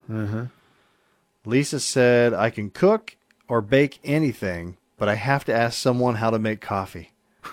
Lisa said, I can cook or bake anything, but I have to ask someone how to make coffee.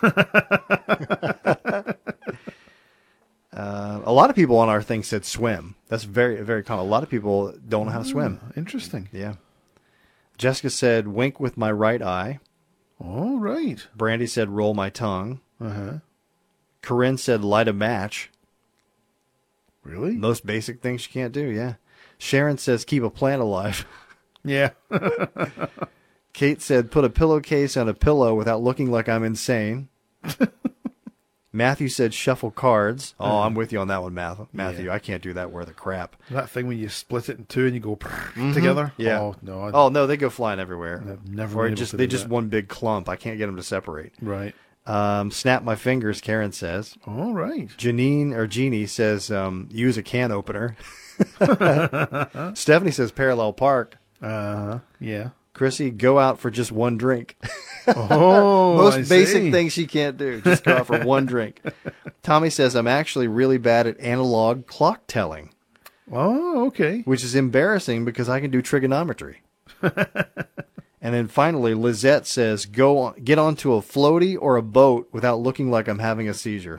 A lot of people on our thing said swim. That's very, very common. A lot of people don't know how to swim. Interesting. Yeah. Jessica said, wink with my right eye. All right. Brandy said, roll my tongue. Corinne said, light a match. Really? Most basic things she can't do, yeah. Sharon says, keep a plant alive. Yeah. Kate said, put a pillowcase on a pillow without looking like I'm insane. Matthew said, shuffle cards. Oh, I'm with you on that one, Matthew. Yeah. I can't do that worth a crap. That thing when you split it in two and you go together? Yeah. Oh, no. No, they go flying everywhere. I've never Or been able to they do just that. one big clump. I can't get them to separate. Right. Snap my fingers, Karen says. All right. Jeannie says, use a can opener. Stephanie says, parallel park. Yeah. Chrissy, go out for just one drink. Oh, Most basic thing she can't do. Just go out for one drink. Tommy says, I'm actually really bad at analog clock telling. Oh, okay. Which is embarrassing because I can do trigonometry. And then finally, Lizette says, get onto a floaty or a boat without looking like I'm having a seizure.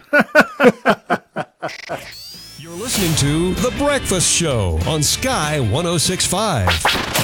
You're listening to The Breakfast Show on Sky 106.5.